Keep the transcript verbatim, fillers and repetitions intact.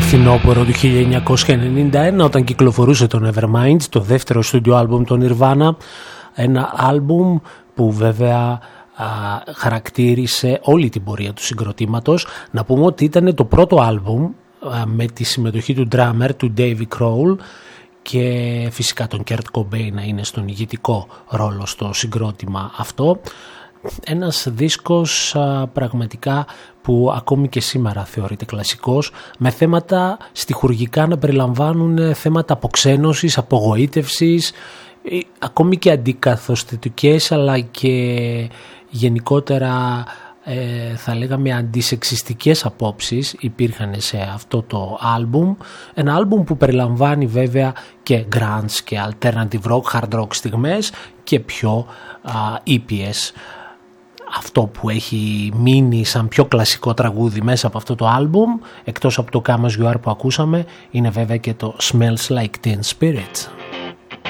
φθινόπωρο του χίλια εννιακόσια ενενήντα ένα, όταν κυκλοφορούσε το Nevermind, το δεύτερο στούντιο άλμπουμ των Nirvana, ένα άλμπουμ που βέβαια α, χαρακτήρισε όλη την πορεία του συγκροτήματος. Να πούμε ότι ήταν το πρώτο άλμπουμ α, με τη συμμετοχή του drummer, του Davy Kroll, και φυσικά τον Kurt Cobain να είναι στον ηγετικό ρόλο στο συγκρότημα αυτό. Ένας δίσκος α, πραγματικά που ακόμη και σήμερα θεωρείται κλασικός, με θέματα στιχουργικά να περιλαμβάνουν θέματα αποξένωσης, απογοήτευσης, ακόμη και αντικαθοστητικές, αλλά και γενικότερα ε, θα λέγαμε αντισεξιστικές απόψεις υπήρχαν σε αυτό το άλμπουμ. Ένα άλμπουμ που περιλαμβάνει βέβαια και grunge και alternative rock, hard rock στιγμές και πιο α, ήπιες. Αυτό που έχει μείνει σαν πιο κλασικό τραγούδι μέσα από αυτό το άλμπουμ, εκτός από το Come As You Are που ακούσαμε, είναι βέβαια και το Smells Like Teen Spirit.